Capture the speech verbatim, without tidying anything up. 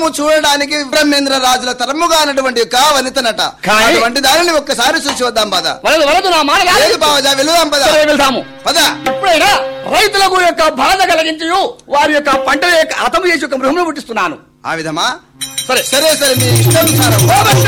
తరము చూడడానికి బ్రహ్మేంద్ర రాజుల తరముగా అన్నటువంటి యొక్క వనితనట. అటువంటి దానిని ఒక్కసారి చూసి వద్దాం పద. బావజా వెళ్దాం పద. వెళ్దాము పద. ఇప్పుడైనా రైతులకు యొక్క బాధ కలిగించి వారి యొక్క పంట యొక్క హతము చేసి ఒక మృహమును పుట్టిస్తున్నాను. ఆ విధమా? సరే సరే సరే మీ ఇష్టానుసారం